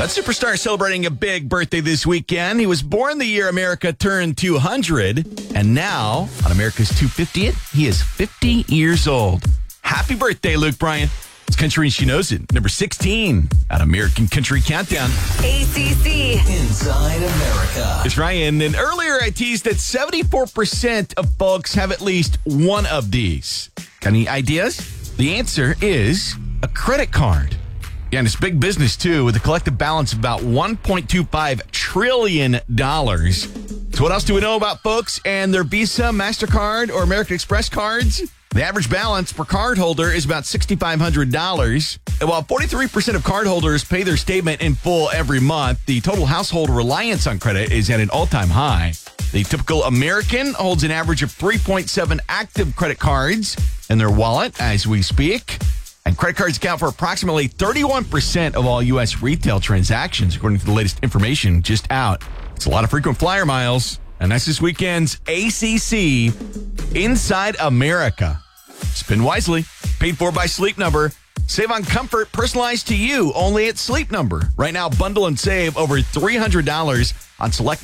A superstar celebrating a big birthday this weekend. He was born the year America turned 200, and now, on America's 250th, he is 50 years old. Happy birthday, Luke Bryan. It's Country and She Knows It, number 16 at American Country Countdown. ACC. Inside America. It's Ryan, and earlier I teased that 74% of folks have at least one of these. Got any ideas? The answer is a credit card. Yeah, and it's big business, too, with a collective balance of about $1.25 trillion. So what else do we know about folks and their Visa, MasterCard, or American Express cards? The average balance per cardholder is about $6,500. And while 43% of cardholders pay their statement in full every month, the total household reliance on credit is at an all-time high. The typical American holds an average of 3.7 active credit cards in their wallet as we speak. And credit cards account for approximately 31% of all U.S. retail transactions, according to the latest information just out. It's a lot of frequent flyer miles. And that's this weekend's ACC Inside America. Spend wisely. Paid for by Sleep Number. Save on comfort personalized to you only at Sleep Number. Right now, bundle and save over $300 on select